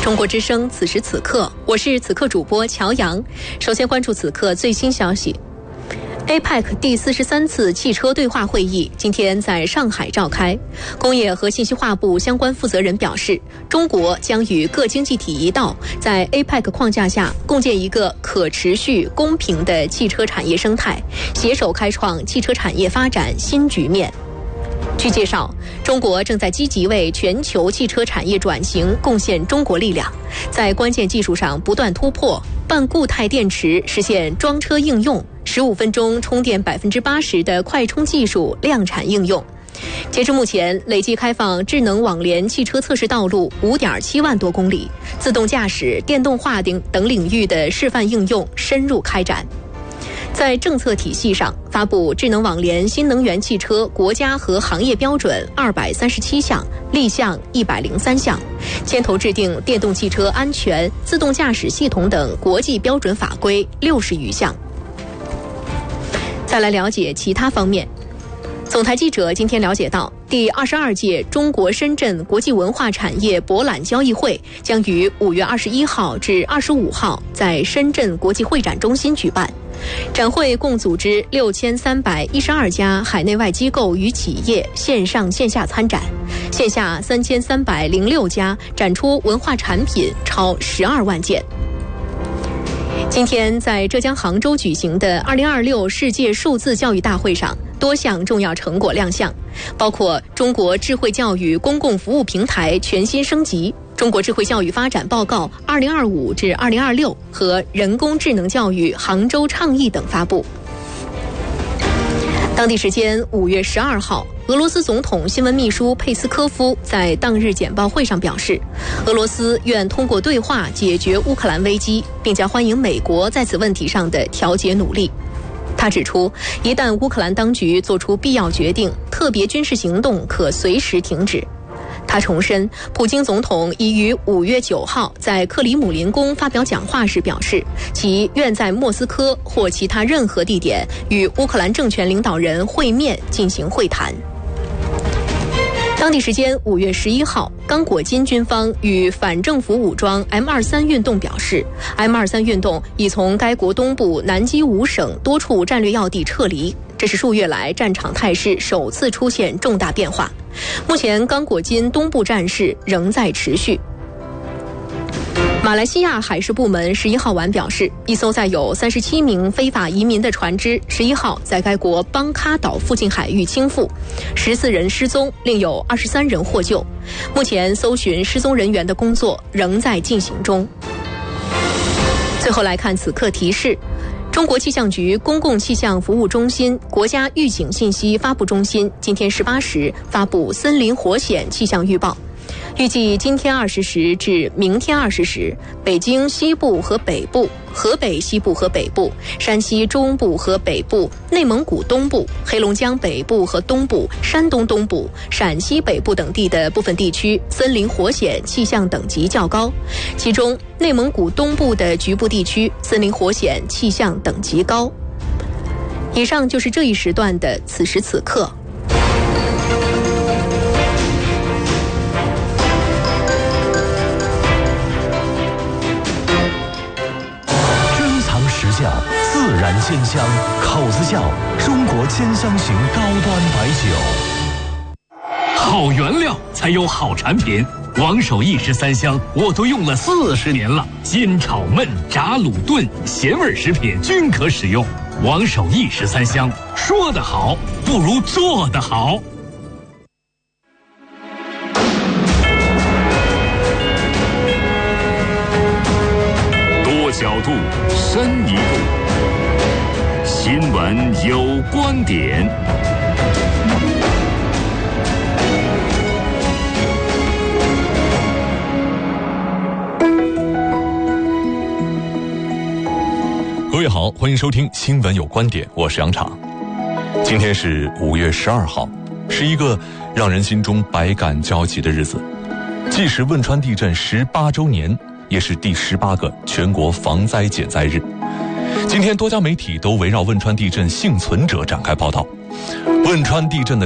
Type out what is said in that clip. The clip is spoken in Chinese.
中国之声，此时此刻，我是此刻主播乔阳。首先关注此刻最新消息。APEC 第43次汽车对话会议今天在上海召开。工业和信息化部相关负责人表示，中国将与各经济体一道，在 APEC 框架下共建一个可持续、公平的汽车产业生态，携手开创汽车产业发展新局面。据介绍，中国正在积极为全球汽车产业转型贡献中国力量，在关键技术上不断突破，半固态电池实现装车应用，15分钟充电80%的快充技术量产应用。截至目前，累计开放智能网联汽车测试道路5.7万多公里，自动驾驶、电动化等领域的示范应用深入开展。在政策体系上，发布智能网联新能源汽车国家和行业标准237项，立项103项，牵头制定电动汽车安全、自动驾驶系统等国际标准法规60余项。再来了解其他方面。总台记者今天了解到，第22届中国深圳国际文化产业博览交易会将于5月21号至25号在深圳国际会展中心举办。展会共组织6312家海内外机构与企业线上线下参展，线下3306家展出文化产品超12万件。今天在浙江杭州举行的2026世界数字教育大会上，多项重要成果亮相，包括中国智慧教育公共服务平台全新升级、中国智慧教育发展报告2025至2026和人工智能教育杭州倡议等发布。当地时间5月12号，俄罗斯总统新闻秘书佩斯科夫在当日简报会上表示，俄罗斯愿通过对话解决乌克兰危机，并将欢迎美国在此问题上的调解努力。他指出，一旦乌克兰当局做出必要决定，特别军事行动可随时停止。他重申，普京总统已于5月9号在克里姆林宫发表讲话时表示，其愿在莫斯科或其他任何地点与乌克兰政权领导人会面进行会谈。当地时间5月11号，刚果金军方与反政府武装 M23 运动表示， M23 运动已从该国东部南基伍省多处战略要地撤离，这是数月来战场态势首次出现重大变化。目前刚果金东部战事仍在持续。马来西亚海事部门11号晚表示，一艘载有37名非法移民的船只11号在该国邦卡岛附近海域倾覆，14人失踪，另有23人获救。目前搜寻失踪人员的工作仍在进行中。最后来看此刻提示，中国气象局公共气象服务中心国家预警信息发布中心今天18时发布森林火险气象预报。预计今天20时至明天20时，北京西部和北部、河北西部和北部、山西中部和北部、内蒙古东部、黑龙江北部和东部、山东东部、陕西北部等地的部分地区森林火险气象等级较高，其中内蒙古东部的局部地区森林火险气象等级高。以上就是这一时段的此时此刻。 自然鲜香，口子窖中国千香型高端白酒。 好原料才有好产品，王守义13香我都用了40年了，煎炒焖炸卤炖咸味食品均可使用。王守义13香，说得好不如做得好。 多角度，深一步。新闻有观点。 各位好，欢迎收听新闻有观点，我是杨昶。今天是5月12号，是一个让人心中百感交集的日子，既是汶川地震18周年，也是第18个全国防灾减灾日。今天多家媒体都围绕汶川地震幸存者展开报道。汶川地震的